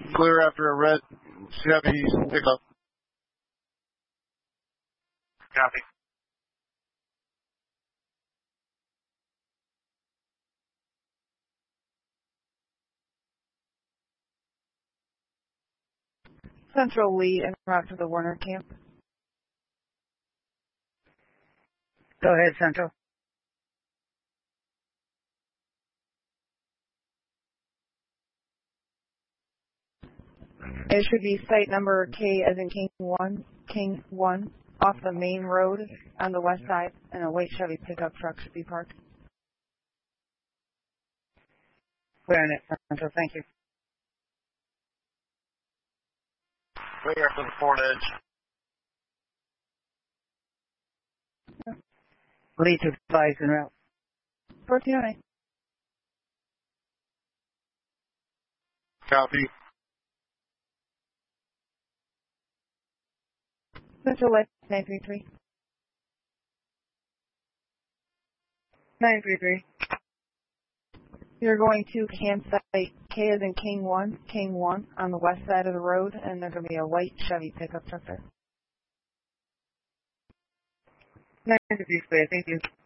Clear after a red Chevy pickup. Copy. Central Lee en route to the Warner camp. Go ahead, Central. It should be site number K as in King 1, off the main road on the west side, and a white Chevy pickup truck should be parked. Clear on it, Central. Thank you. Clear after the Ford Edge. Lee to advise en route. 1408. Copy. Central West 933. 933. You're going to campsite K as in King 1 on the west side of the road, and there's going to be a white Chevy pickup truck there. 933 clear. Thank you.